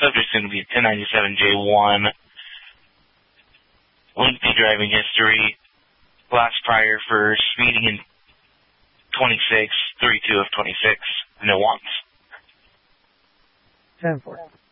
Subject's going to be a 1097J1. Lengthy driving history. Last prior for speeding in 26, 32 of 26. No wants. 10-4.